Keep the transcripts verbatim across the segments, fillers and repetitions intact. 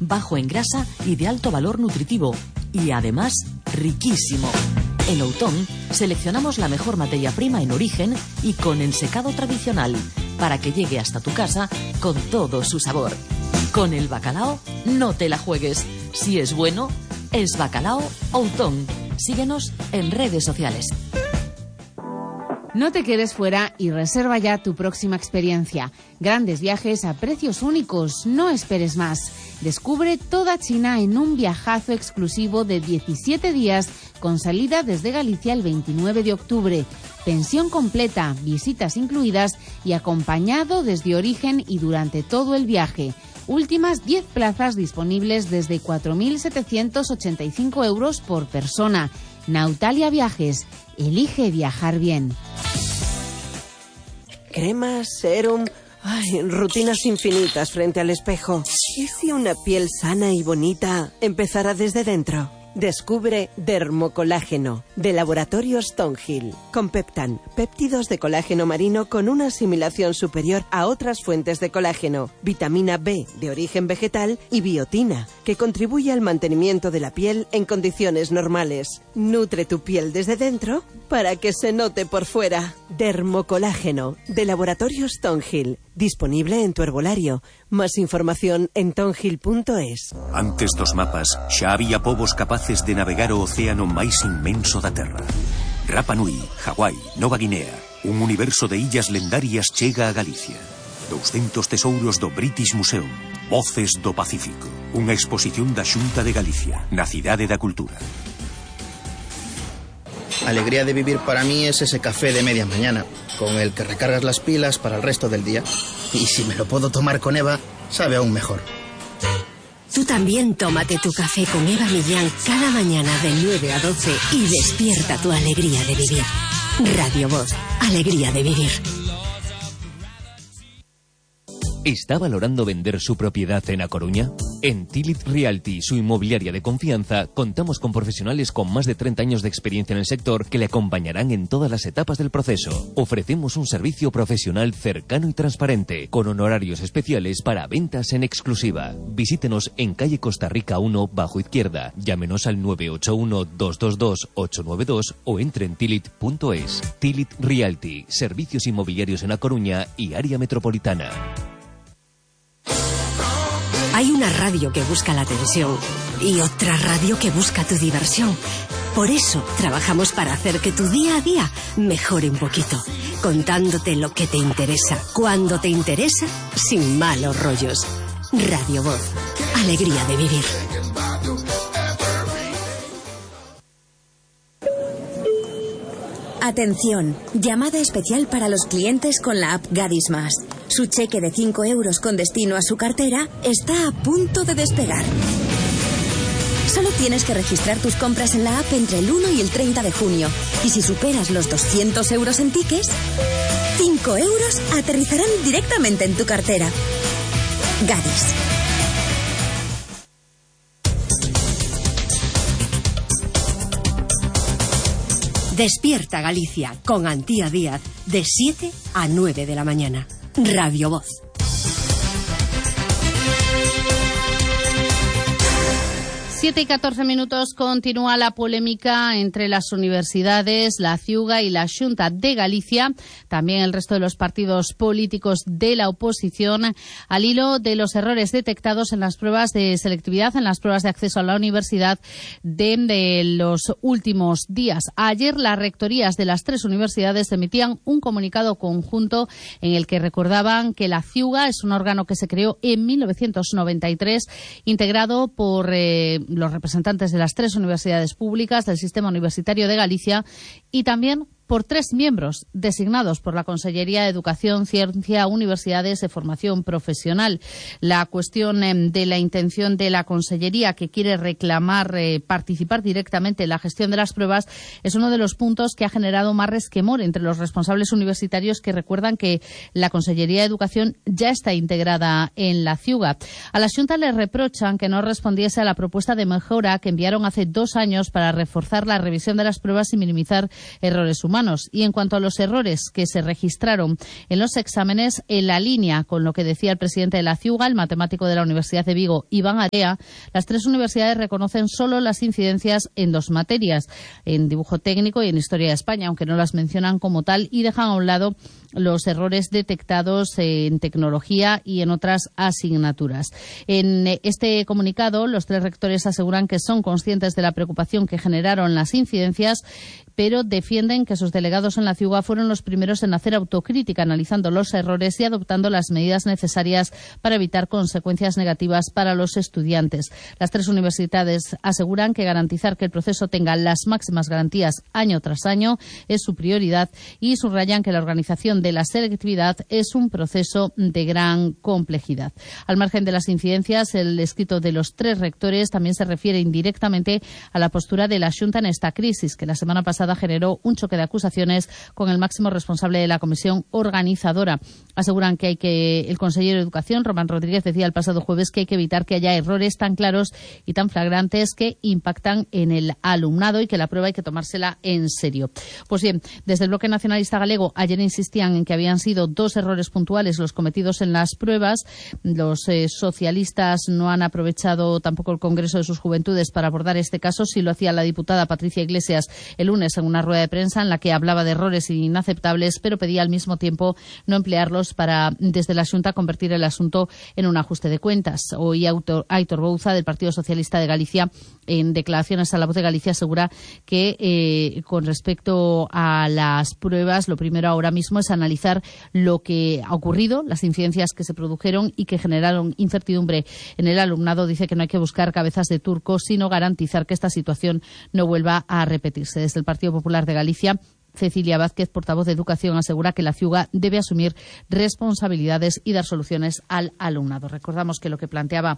bajo en grasa y de alto valor nutritivo. Y además, riquísimo. En Outón seleccionamos la mejor materia prima en origen y con ensecado tradicional, para que llegue hasta tu casa con todo su sabor. Con el bacalao, no te la juegues. Si es bueno, es Bacalao Outón. Síguenos en redes sociales. No te quedes fuera y reserva ya tu próxima experiencia. Grandes viajes a precios únicos, no esperes más. Descubre toda China en un viajazo exclusivo de diecisiete días con salida desde Galicia el veintinueve de octubre. Pensión completa, visitas incluidas y acompañado desde origen y durante todo el viaje. Últimas diez plazas disponibles desde cuatro mil setecientos ochenta y cinco euros por persona. Nautalia Viajes. Elige viajar bien. Cremas, serum... Ay, rutinas infinitas frente al espejo. ¿Y si una piel sana y bonita empezara desde dentro? Descubre Dermocolágeno, de Laboratorios Thornhill. Con Peptan, péptidos de colágeno marino con una asimilación superior a otras fuentes de colágeno, vitamina B de origen vegetal y biotina, que contribuye al mantenimiento de la piel en condiciones normales. Nutre tu piel desde dentro para que se note por fuera. Dermocolágeno, de Laboratorios Thornhill. Disponible en tu herbolario. Más información en thornhill punto es. Antes dos mapas, xa había povos capaces de navegar o océano máis inmenso da Terra. Rapa Nui, Hawái, Nova Guinea, un universo de illas lendarias chega a Galicia. douscentos tesouros do British Museum. Voces do Pacífico. Unha exposición da Xunta de Galicia, na Cidade da Cultura. Alegría de vivir para mí es ese café de media mañana, con el que recargas las pilas para el resto del día. Y si me lo puedo tomar con Eva, sabe aún mejor. Tú también tómate tu café con Eva Millán cada mañana de nueve a doce y despierta tu alegría de vivir. Radio Voz, alegría de vivir. ¿Está valorando vender su propiedad en A Coruña? En Tilit Realty, su inmobiliaria de confianza, contamos con profesionales con más de treinta años de experiencia en el sector que le acompañarán en todas las etapas del proceso. Ofrecemos un servicio profesional cercano y transparente, con honorarios especiales para ventas en exclusiva. Visítenos en calle Costa Rica uno, bajo izquierda. Llámenos al nueve ocho uno, dos dos dos, ocho nueve dos o entre en tilit punto es. Tilit Realty, servicios inmobiliarios en A Coruña y área metropolitana. Hay una radio que busca la atención y otra radio que busca tu diversión. Por eso trabajamos para hacer que tu día a día mejore un poquito, contándote lo que te interesa, cuando te interesa, sin malos rollos. Radio Voz, alegría de vivir. Atención, llamada especial para los clientes con la app Gadis Más. Su cheque de cinco euros con destino a su cartera está a punto de despegar. Solo tienes que registrar tus compras en la app entre el uno y el treinta de junio. Y si superas los doscientos euros en tickets, cinco euros aterrizarán directamente en tu cartera. Gadis. Despierta Galicia con Antía Díaz de siete a nueve de la mañana. Radio Voz. siete y catorce minutos, continúa la polémica entre las universidades, la Ciuga y la Xunta de Galicia, también el resto de los partidos políticos de la oposición, al hilo de los errores detectados en las pruebas de selectividad, en las pruebas de acceso a la universidad de, de los últimos días. Ayer las rectorías de las tres universidades emitían un comunicado conjunto en el que recordaban que la Ciuga es un órgano que se creó en mil novecientos noventa y tres, integrado por eh, los representantes de las tres universidades públicas del sistema universitario de Galicia y también por tres miembros designados por la Consellería de Educación, Ciencia, Universidades y Formación Profesional. La cuestión eh, de la intención de la Consellería, que quiere reclamar eh, participar directamente en la gestión de las pruebas, es uno de los puntos que ha generado más resquemor entre los responsables universitarios, que recuerdan que la Consellería de Educación ya está integrada en la Ciuga. A la Xunta le reprochan que no respondiese a la propuesta de mejora que enviaron hace dos años para reforzar la revisión de las pruebas y minimizar errores humanos. humanos. Y en cuanto a los errores que se registraron en los exámenes, en la línea con lo que decía el presidente de la CIUGA, el matemático de la Universidad de Vigo, Iván Area, las tres universidades reconocen solo las incidencias en dos materias, en dibujo técnico y en historia de España, aunque no las mencionan como tal, y dejan a un lado los errores detectados en tecnología y en otras asignaturas. En este comunicado, los tres rectores aseguran que son conscientes de la preocupación que generaron las incidencias, pero defienden que sus delegados en la CIUGA fueron los primeros en hacer autocrítica, analizando los errores y adoptando las medidas necesarias para evitar consecuencias negativas para los estudiantes. Las tres universidades aseguran que garantizar que el proceso tenga las máximas garantías año tras año es su prioridad y subrayan que la organización de la selectividad es un proceso de gran complejidad. Al margen de las incidencias, el escrito de los tres rectores también se refiere indirectamente a la postura de la Xunta en esta crisis, que la semana pasada generó un choque de acusaciones con el máximo responsable de la comisión organizadora. Aseguran que hay que el consejero de Educación, Román Rodríguez, decía el pasado jueves que hay que evitar que haya errores tan claros y tan flagrantes que impactan en el alumnado y que la prueba hay que tomársela en serio. Pues bien, desde el Bloque Nacionalista Galego ayer insistían en que habían sido dos errores puntuales los cometidos en las pruebas. Los eh, socialistas no han aprovechado tampoco el Congreso de sus Juventudes para abordar este caso. Sí lo hacía la diputada Patricia Iglesias el lunes en una rueda de prensa en la que hablaba de errores inaceptables, pero pedía al mismo tiempo no emplearlos para, desde la Xunta, convertir el asunto en un ajuste de cuentas. Hoy Aitor Bouza, del Partido Socialista de Galicia, en declaraciones a La Voz de Galicia, asegura que eh, con respecto a las pruebas, lo primero ahora mismo es analizar lo que ha ocurrido, las incidencias que se produjeron y que generaron incertidumbre en el alumnado. Dice que no hay que buscar cabezas de turco, sino garantizar que esta situación no vuelva a repetirse. Desde el Partido Popular de Galicia, Cecilia Vázquez, portavoz de Educación, asegura que la CIUGA debe asumir responsabilidades y dar soluciones al alumnado. Recordamos que lo que planteaba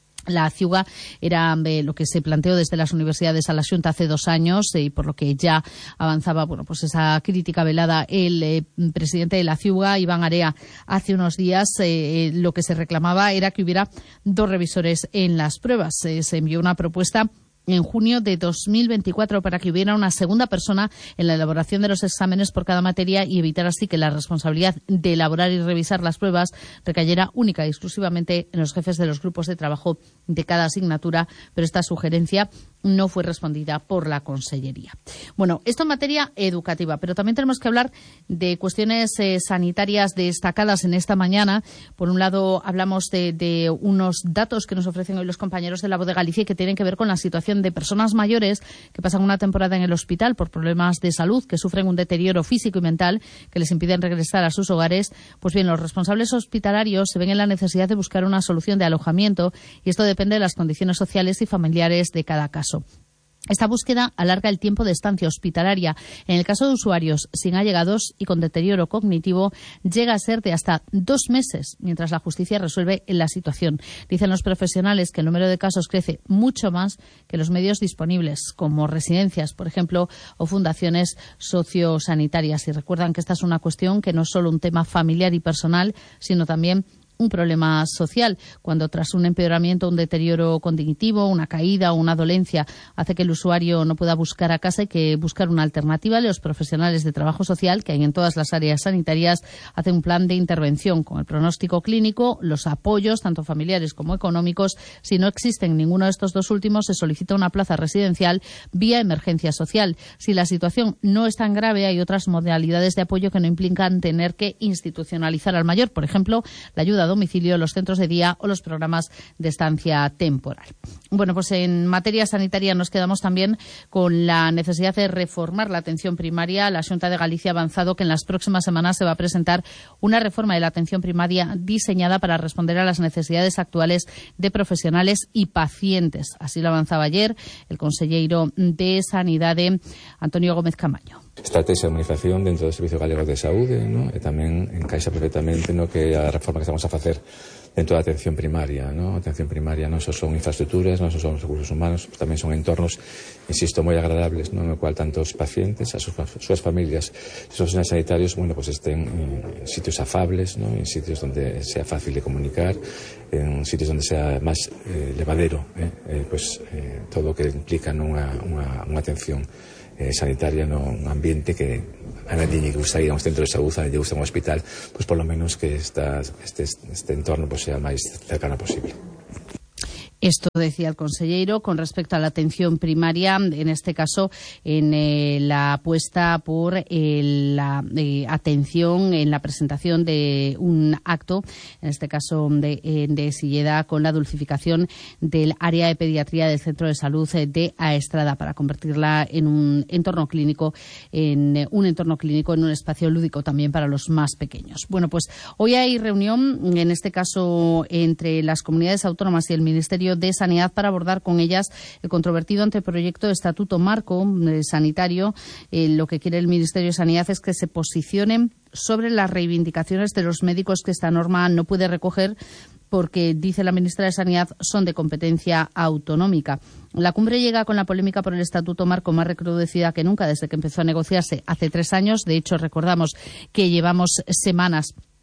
la CIUGA era eh, lo que se planteó desde las universidades a la Xunta hace dos años eh, y por lo que ya avanzaba bueno pues esa crítica velada el eh, presidente de la CIUGA, Iván Area, hace unos días. Eh, lo que se reclamaba era que hubiera dos revisores en las pruebas. Eh, se envió una propuesta en junio de dos mil veinticuatro para que hubiera una segunda persona en la elaboración de los exámenes por cada materia y evitar así que la responsabilidad de elaborar y revisar las pruebas recayera única y exclusivamente en los jefes de los grupos de trabajo de cada asignatura, pero esta sugerencia no fue respondida por la Consellería. Bueno, esto en materia educativa, pero también tenemos que hablar de cuestiones eh, sanitarias destacadas en esta mañana. Por un lado, hablamos de, de unos datos que nos ofrecen hoy los compañeros de La Voz de Galicia y que tienen que ver con la situación de personas mayores que pasan una temporada en el hospital por problemas de salud, que sufren un deterioro físico y mental que les impiden regresar a sus hogares. Pues bien, los responsables hospitalarios se ven en la necesidad de buscar una solución de alojamiento y esto depende de las condiciones sociales y familiares de cada caso. Esta búsqueda alarga el tiempo de estancia hospitalaria. En el caso de usuarios sin allegados y con deterioro cognitivo, llega a ser de hasta dos meses, mientras la justicia resuelve la situación. Dicen los profesionales que el número de casos crece mucho más que los medios disponibles, como residencias, por ejemplo, o fundaciones sociosanitarias. Y recuerdan que esta es una cuestión que no es solo un tema familiar y personal, sino también un problema social, cuando tras un empeoramiento, un deterioro cognitivo, una caída o una dolencia hace que el usuario no pueda buscar a casa, hay que buscar una alternativa. Los profesionales de trabajo social, que hay en todas las áreas sanitarias, hacen un plan de intervención con el pronóstico clínico, los apoyos, tanto familiares como económicos. Si no existen ninguno de estos dos últimos, se solicita una plaza residencial vía emergencia social. Si la situación no es tan grave, hay otras modalidades de apoyo que no implican tener que institucionalizar al mayor, por ejemplo, la ayuda a domicilio, los centros de día o los programas de estancia temporal. Bueno, pues en materia sanitaria nos quedamos también con la necesidad de reformar la atención primaria. La Xunta de Galicia ha avanzado que en las próximas semanas se va a presentar una reforma de la atención primaria diseñada para responder a las necesidades actuales de profesionales y pacientes. Así lo avanzaba ayer el consejero de Sanidade, Antonio Gómez Camaño. Estrategia de humanización dentro do Servicio Galego de Saúde, ¿no? E tamén encaixa perfectamente no que a reforma que estamos a facer dentro da atención primaria, ¿no? A atención primaria non só son infraestructuras, non só son recursos humanos, tamén son entornos, insisto, moi agradables, ¿no? No cual tanto os pacientes, as súas familias, os profesionais sanitarios, bueno, pues estén en sitios afables, ¿no? En sitios donde sea fácil de comunicar, en sitios donde sea máis eh, levadero, eh? Eh, pues eh, todo o que implica nunha, unha, unha atención eh, sanitaria nun ambiente que a nadie lle gusta ir a un centro de saúde, a nadie lle gusta un hospital, pois por lo menos que esta, este, este entorno pues, sea máis cercano posible. Esto decía el consejero con respecto a la atención primaria, en este caso en eh, la apuesta por eh, la eh, atención en la presentación de un acto, en este caso de, eh, de Silleda, con la dulcificación del área de pediatría del Centro de Salud de Aestrada para convertirla en un entorno clínico, en eh, un entorno clínico, en un espacio lúdico también para los más pequeños. Bueno, pues hoy hay reunión, en este caso entre las comunidades autónomas y el Ministerio de Sanidad para abordar con ellas el controvertido anteproyecto de Estatuto Marco eh, Sanitario. Eh, lo que quiere el Ministerio de Sanidad es que se posicionen sobre las reivindicaciones de los médicos que esta norma no puede recoger porque, dice la ministra de Sanidad, son de competencia autonómica. La cumbre llega con la polémica por el Estatuto Marco más recrudecida que nunca desde que empezó a negociarse hace tres años. De hecho, recordamos que llevamos semanas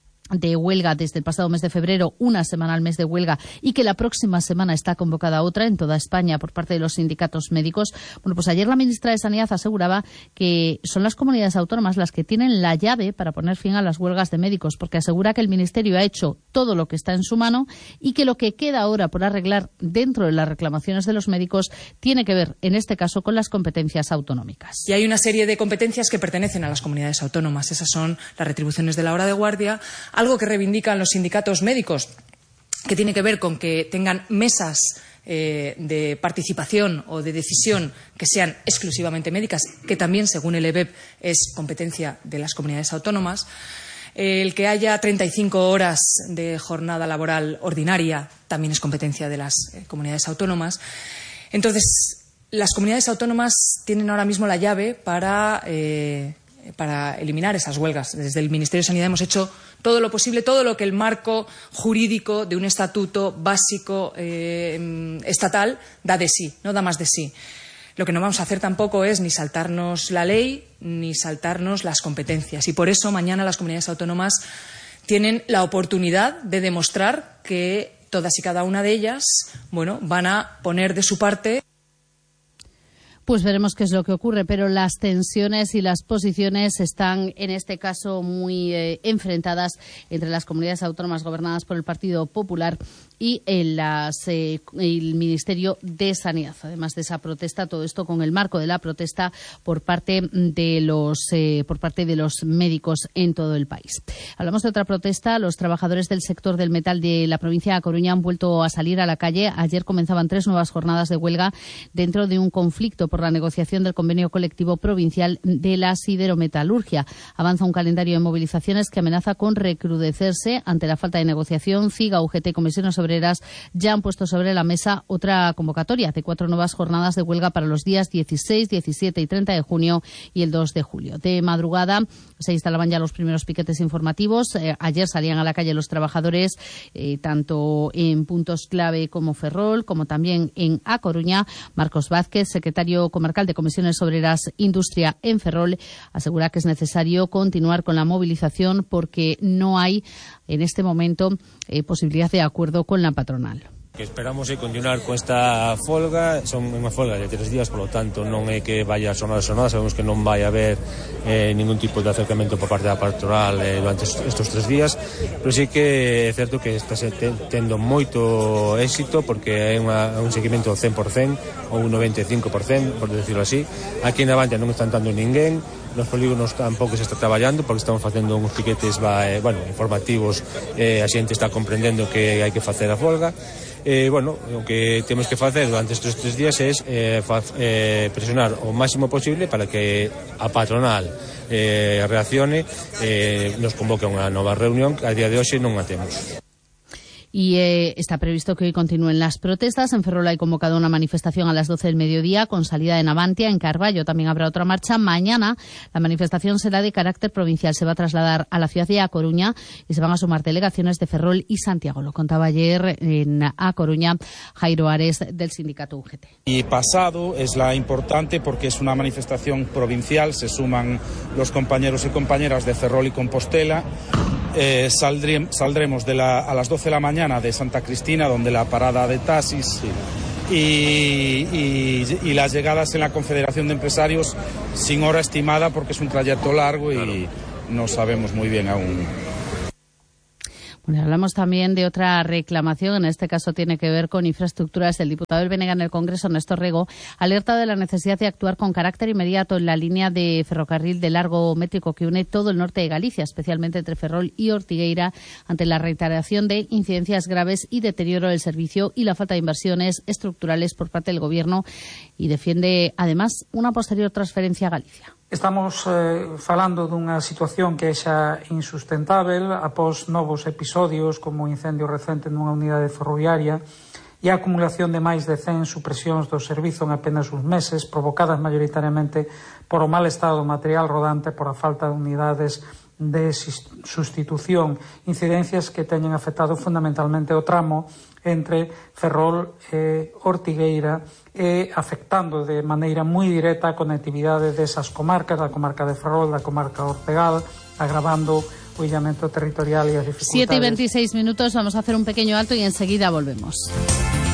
de huelga desde el pasado mes de febrero, una semana al mes de huelga, y que la próxima semana está convocada otra en toda España por parte de los sindicatos médicos. Bueno, pues ayer la ministra de Sanidad aseguraba que son las comunidades autónomas las que tienen la llave para poner fin a las huelgas de médicos, porque asegura que el Ministerio ha hecho todo lo que está en su mano y que lo que queda ahora por arreglar dentro de las reclamaciones de los médicos tiene que ver, en este caso, con las competencias autonómicas. Y hay una serie de competencias que pertenecen a las comunidades autónomas. Esas son las retribuciones de la hora de guardia, algo que reivindican los sindicatos médicos, que tiene que ver con que tengan mesas eh, de participación o de decisión que sean exclusivamente médicas, que también, según el E B E P, es competencia de las comunidades autónomas. El que haya treinta y cinco horas de jornada laboral ordinaria también es competencia de las eh, comunidades autónomas. Entonces, las comunidades autónomas tienen ahora mismo la llave para Eh, para eliminar esas huelgas. Desde el Ministerio de Sanidad hemos hecho todo lo posible, todo lo que el marco jurídico de un estatuto básico eh, estatal da de sí, no da más de sí. Lo que no vamos a hacer tampoco es ni saltarnos la ley ni saltarnos las competencias. Y por eso mañana las comunidades autónomas tienen la oportunidad de demostrar que todas y cada una de ellas, bueno, van a poner de su parte. Pues veremos qué es lo que ocurre, pero las tensiones y las posiciones están, en este caso, muy eh, enfrentadas entre las comunidades autónomas gobernadas por el Partido Popular y en las, eh, el Ministerio de Sanidad. Además de esa protesta, todo esto con el marco de la protesta por parte de los, eh, por parte de los médicos en todo el país. Hablamos de otra protesta. Los trabajadores del sector del metal de la provincia de A Coruña han vuelto a salir a la calle. Ayer comenzaban tres nuevas jornadas de huelga dentro de un conflicto por la negociación del convenio colectivo provincial de la siderometalurgia. Avanza un calendario de movilizaciones que amenaza con recrudecerse ante la falta de negociación. CIGA, U G T y Comisiones Obreras ya han puesto sobre la mesa otra convocatoria de cuatro nuevas jornadas de huelga para los días dieciséis, diecisiete y treinta de junio y el dos de julio. De madrugada se instalaban ya los primeros piquetes informativos. Eh, ayer salían a la calle los trabajadores, eh, tanto en puntos clave como Ferrol, como también en A Coruña. Marcos Vázquez, secretario comarcal de Comisiones Obreras Industria en Ferrol, asegura que es necesario continuar con la movilización porque no hay en este momento eh, posibilidad de acuerdo con la patronal. Que esperamos é continuar con esta folga. Son unha folga de tres días, polo tanto non é que vaya sonada sonada. Sabemos que non vai haber eh, ningún tipo de acercamento por parte da patronal eh, durante estes tres días, pero sí que é certo que está tendo moito éxito porque é unha, un seguimento cen por cen ou un noventa e cinco por cen, por decirlo así. Aquí en Avante non están dando ninguén. Nos polígonos tampouco se está traballando porque estamos facendo uns piquetes va, eh, bueno, informativos. Eh, a xente está comprendendo que hai que facer a folga. Eh, bueno, o que temos que facer durante estes tres días é eh, eh, presionar o máximo posible para que a patronal eh, reaccione, eh, nos convoque a unha nova reunión que a día de hoxe non a temos. Y eh, está previsto que hoy continúen las protestas. En Ferrol hay convocado una manifestación a las doce del mediodía con salida de Navantia. En Carballo también habrá otra marcha. Mañana la manifestación será de carácter provincial. Se va a trasladar a la ciudad de A Coruña y se van a sumar delegaciones de Ferrol y Santiago. Lo contaba ayer en A Coruña Jairo Ares del sindicato U G T. Y pasado es la importante porque es una manifestación provincial. Se suman los compañeros y compañeras de Ferrol y Compostela. Eh, saldré, saldremos de la, a las doce de la mañana de Santa Cristina, donde la parada de taxis y, y, y las llegadas en la Confederación de Empresarios sin hora estimada porque es un trayecto largo y claro, no sabemos muy bien aún. Bueno, hablamos también de otra reclamación, en este caso tiene que ver con infraestructuras. El diputado del B N G en el Congreso, Néstor Rego, alerta de la necesidad de actuar con carácter inmediato en la línea de ferrocarril de largo métrico que une todo el norte de Galicia, especialmente entre Ferrol y Ortigueira, ante la reiteración de incidencias graves y deterioro del servicio y la falta de inversiones estructurales por parte del Gobierno, y defiende además una posterior transferencia a Galicia. Estamos eh, falando dunha situación que é xa insustentável após novos episodios como o incendio recente nunha unidade ferroviaria e a acumulación de máis de cen supresións do servizo en apenas uns meses, provocadas maioritariamente por o mal estado do material rodante, por a falta de unidades de sustitución, incidencias que teñen afectado fundamentalmente o tramo entre Ferrol e Ortigueira e afectando de maneira moi directa a conectividade desas comarcas, da comarca de Ferrol, da comarca Ortegal, agravando o illamento territorial e as dificultades. siete y veintiséis minutos, vamos a hacer un pequeño alto y enseguida volvemos.